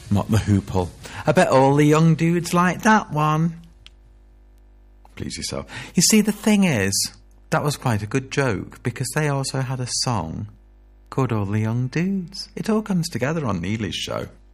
Not the Hoople. I bet all the young dudes like that one. Please yourself. You see, the thing is, that was quite a good joke, because they also had a song called All the Young Dudes. It all comes together on Neely's show.